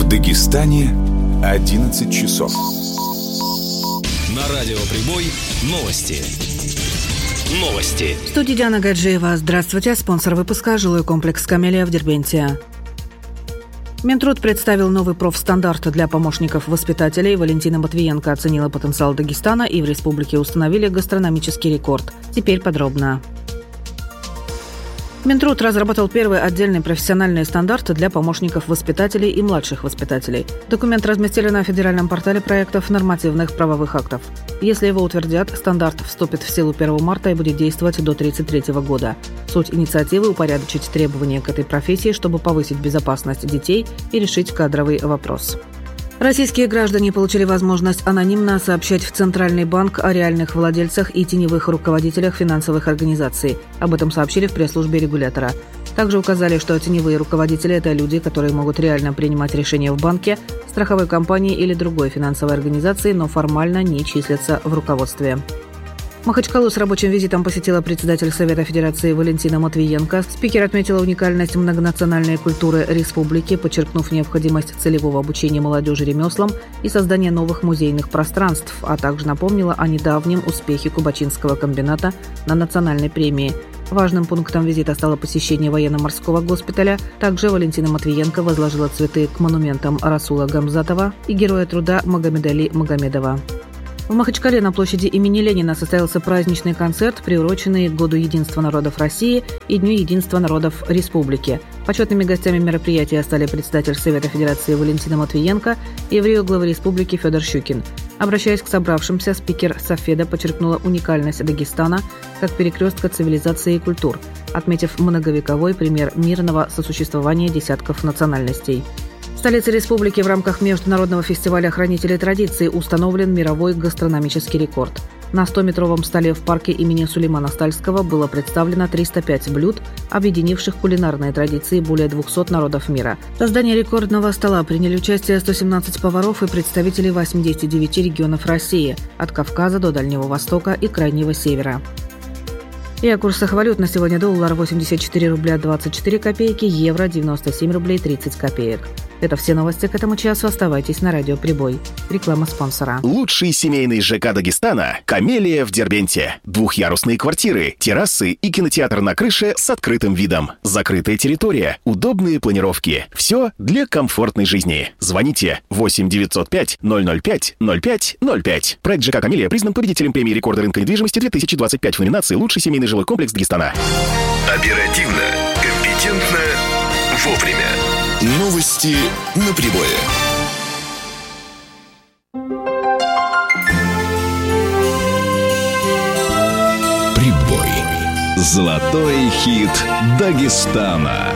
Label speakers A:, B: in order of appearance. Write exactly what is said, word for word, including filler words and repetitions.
A: В Дагестане одиннадцать часов.
B: На радио Прибой новости. Новости.
C: В студии Диана Гаджиева. Здравствуйте. Спонсор выпуска — жилой комплекс «Камелия» в Дербенте. Минтруд представил новый профстандарт для помощников воспитателей. Валентина Матвиенко оценила потенциал Дагестана, и в республике установили гастрономический рекорд. Теперь подробно. Минтруд разработал первый отдельный профессиональный стандарт для помощников воспитателей и младших воспитателей. Документ разместили на федеральном портале проектов нормативных правовых актов. Если его утвердят, стандарт вступит в силу первого марта и будет действовать до тридцать третьего года. Суть инициативы – упорядочить требования к этой профессии, чтобы повысить безопасность детей и решить кадровый вопрос. Российские граждане получили возможность анонимно сообщать в Центральный банк о реальных владельцах и теневых руководителях финансовых организаций. Об этом сообщили в пресс-службе регулятора. Также указали, что теневые руководители – это люди, которые могут реально принимать решения в банке, страховой компании или другой финансовой организации, но формально не числятся в руководстве. Махачкалу с рабочим визитом посетила председатель Совета Федерации Валентина Матвиенко. Спикер отметила уникальность многонациональной культуры республики, подчеркнув необходимость целевого обучения молодежи ремеслам и создания новых музейных пространств, а также напомнила о недавнем успехе Кубачинского комбината на национальной премии. Важным пунктом визита стало посещение военно-морского госпиталя. Также Валентина Матвиенко возложила цветы к монументам Расула Гамзатова и Героя труда Магомед-Али Магомедова. В Махачкале на площади имени Ленина состоялся праздничный концерт, приуроченный к Году единства народов России и Дню единства народов Республики. Почетными гостями мероприятия стали председатель Совета Федерации Валентина Матвиенко и еврей главы республики Федор Щукин. Обращаясь к собравшимся, спикер Софеда подчеркнула уникальность Дагестана как перекрестка цивилизации и культур, отметив многовековой пример мирного сосуществования десятков национальностей. В столице республики в рамках международного фестиваля «Хранители традиций» установлен мировой гастрономический рекорд. На стометровом столе в парке имени Сулеймана Стальского было представлено триста пять блюд, объединивших кулинарные традиции более двухсот народов мира. В создании рекордного стола приняли участие сто семнадцать поваров и представителей восьмидесяти девяти регионов России, от Кавказа до Дальнего Востока и Крайнего Севера. И о курсах валют на сегодня: доллар восемьдесят четыре рубля двадцать четыре копейки, евро девяносто семь рублей тридцать копеек. Это все новости к этому часу. Оставайтесь на радио Прибой. Реклама спонсора.
D: Лучший семейный ЖК Дагестана – «Камелия» в Дербенте. Двухъярусные квартиры, террасы и кинотеатр на крыше с открытым видом. Закрытая территория, удобные планировки. Все для комфортной жизни. Звоните восемь девятьсот пять ноль ноль пять ноль пять ноль пять. Проект ЖК «Камелия» признан победителем премии рекорда рынка недвижимости две тысячи двадцать пять в номинации «Лучший семейный жилой комплекс Дагестана».
B: Оперативно, компетентно, вовремя.
A: Новости на Прибое.
B: Прибой. Золотой хит Дагестана.